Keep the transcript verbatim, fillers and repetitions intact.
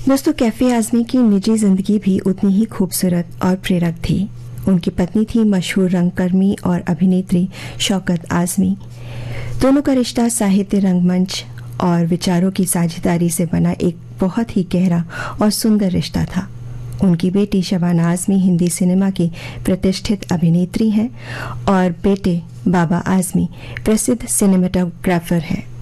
दोस्तों, कैफे आज़मी की निजी जिंदगी भी उतनी ही खूबसूरत और प्रेरक थी। उनकी पत्नी थी मशहूर रंगकर्मी और अभिनेत्री शौकत आज़मी। दोनों का रिश्ता साहित्य, रंगमंच और विचारों की साझेदारी से बना एक बहुत ही गहरा और सुंदर रिश्ता था। उनकी बेटी शबाना आज़मी हिंदी सिनेमा की प्रतिष्ठित अभिनेत्री हैं और बेटे बाबा आज़मी प्रसिद्ध सिनेमेटोग्राफर हैं।